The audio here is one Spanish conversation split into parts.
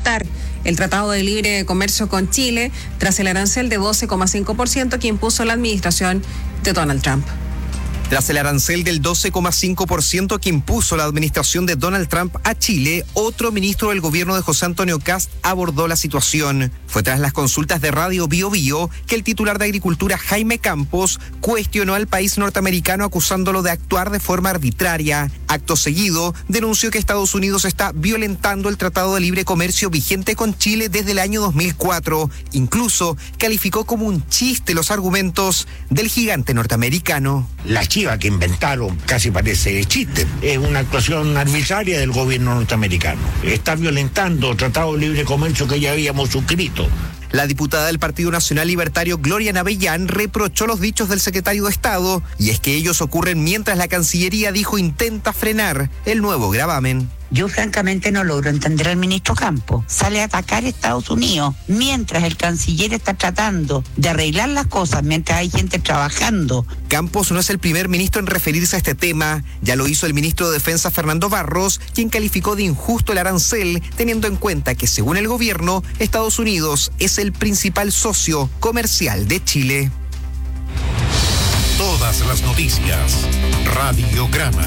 ejecutar el Tratado de Libre Comercio con Chile tras el arancel de 12,5% que impuso la administración de Donald Trump. Tras el arancel del 12,5% que impuso la administración de Donald Trump a Chile, otro ministro del gobierno de José Antonio Kast abordó la situación. Fue tras las consultas de Radio Bio Bio que el titular de Agricultura, Jaime Campos, cuestionó al país norteamericano acusándolo de actuar de forma arbitraria. Acto seguido, denunció que Estados Unidos está violentando el Tratado de Libre Comercio vigente con Chile desde el año 2004. Incluso calificó como un chiste los argumentos del gigante norteamericano. La chiva que inventaron casi parece chiste. Es una actuación arbitraria del gobierno norteamericano. Está violentando el Tratado de Libre Comercio que ya habíamos suscrito. La diputada del Partido Nacional Libertario, Gloria Navellán, reprochó los dichos del secretario de Estado, y es que ellos ocurren mientras la Cancillería dijo intenta frenar el nuevo gravamen. Yo francamente no logro entender al ministro Campos. Sale a atacar a Estados Unidos mientras el canciller está tratando de arreglar las cosas, mientras hay gente trabajando. Campos no es el primer ministro en referirse a este tema. Ya lo hizo el ministro de Defensa, Fernando Barros, quien calificó de injusto el arancel, teniendo en cuenta que, según el gobierno, Estados Unidos es el principal socio comercial de Chile. Todas las noticias. Radiograma.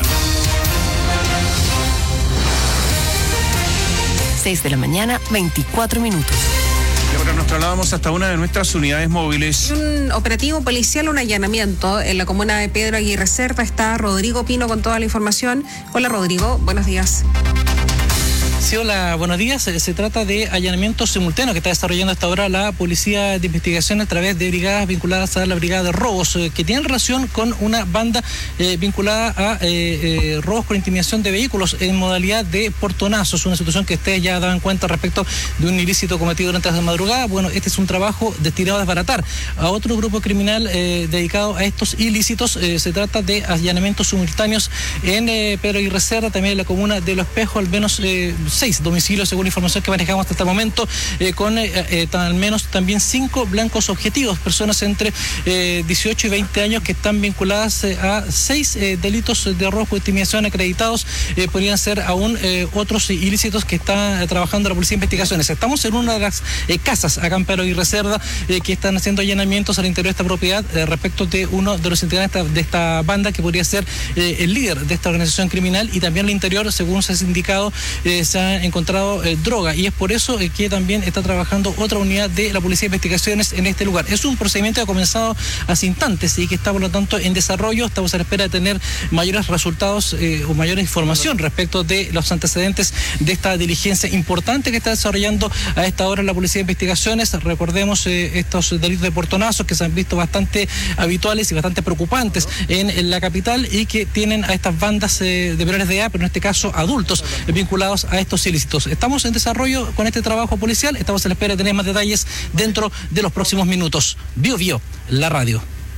6 de la mañana, 24 minutos. Y ahora nos trasladamos hasta una de nuestras unidades móviles. Un operativo policial, un allanamiento en la comuna de Pedro Aguirre Cerda. Está Rodrigo Pino con toda la información. Hola Rodrigo, buenos días. Sí, hola, buenos días. Se trata de allanamiento simultáneo que está desarrollando hasta ahora la Policía de Investigación a través de brigadas vinculadas a la Brigada de Robos, que tienen relación con una banda vinculada a robos con intimidación de vehículos en modalidad de portonazos, una situación que ustedes ya daban cuenta respecto de un ilícito cometido durante la madrugada. Bueno, este es un trabajo destinado a desbaratar a otro grupo criminal dedicado a estos ilícitos. Se trata de allanamientos simultáneos en Pedro Aguirre Cerda, también en la comuna de Los Espejos, al menos 6 domicilios, según la información que manejamos hasta este momento, con al menos también 5 blancos objetivos, personas entre 18 y 20 años que están vinculadas a 6 delitos de robo con intimidación acreditados. Podrían ser aún otros ilícitos que está trabajando la Policía de Investigaciones. Estamos en una de las casas acá en Pedro Aguirre Cerda que están haciendo allanamientos al interior de esta propiedad respecto de uno de los integrantes de esta banda que podría ser el líder de esta organización criminal, y también al interior, según se ha indicado, se ha encontrado droga, y es por eso que también está trabajando otra unidad de la Policía de Investigaciones en este lugar. Es un procedimiento que ha comenzado hace instantes y que está por lo tanto en desarrollo. Estamos a la espera de tener mayores resultados o mayor información respecto de los antecedentes de esta diligencia importante que está desarrollando a esta hora la Policía de Investigaciones. Recordemos estos delitos de portonazos que se han visto bastante habituales y bastante preocupantes en la capital, y que tienen a estas bandas de menores de edad, pero en este caso adultos, vinculados a estos ilícitos. Estamos en desarrollo con este trabajo policial. Estamos a la espera de tener más detalles dentro de los próximos minutos. Bio Bio, la radio.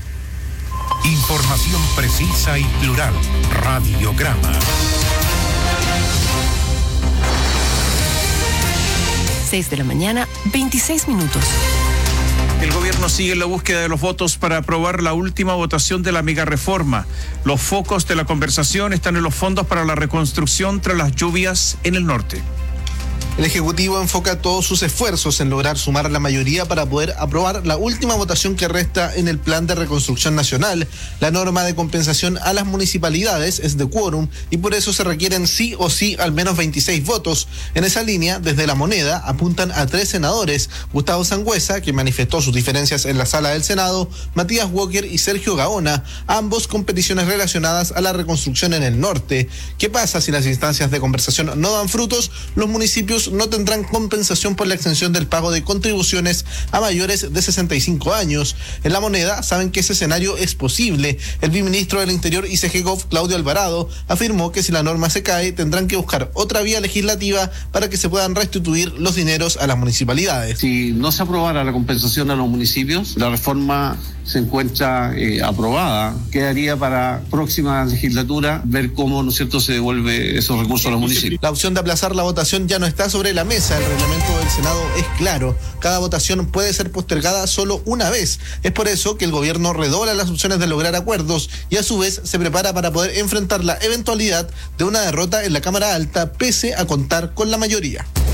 Información precisa y plural. Radiograma. 6 de la mañana, 26 minutos. El gobierno sigue en la búsqueda de los votos para aprobar la última votación de la megareforma. Los focos de la conversación están en los fondos para la reconstrucción tras las lluvias en el norte. El Ejecutivo enfoca todos sus esfuerzos en lograr sumar la mayoría para poder aprobar la última votación que resta en el Plan de Reconstrucción Nacional. La norma de compensación a las municipalidades es de quórum y por eso se requieren sí o sí al menos 26 votos. En esa línea, desde La Moneda, apuntan a 3 senadores: Gustavo Sangüesa, que manifestó sus diferencias en la sala del Senado, Matías Walker y Sergio Gaona, ambos con peticiones relacionadas a la reconstrucción en el norte. ¿Qué pasa si las instancias de conversación no dan frutos? Los municipios no tendrán compensación por la extensión del pago de contribuciones a mayores de 65 años. En La Moneda saben que ese escenario es posible. El viceministro del Interior y CGGOV, Claudio Alvarado, afirmó que si la norma se cae, tendrán que buscar otra vía legislativa para que se puedan restituir los dineros a las municipalidades. Si no se aprobara la compensación a los municipios, la reforma se encuentra aprobada. Quedaría para próxima legislatura ver cómo, ¿no es cierto?, se devuelve esos recursos a los municipios. La opción de aplazar la votación ya no está sobre la mesa. El reglamento del Senado es claro. Cada votación puede ser postergada solo una vez. Es por eso que el gobierno redobla las opciones de lograr acuerdos y a su vez se prepara para poder enfrentar la eventualidad de una derrota en la Cámara Alta pese a contar con la mayoría.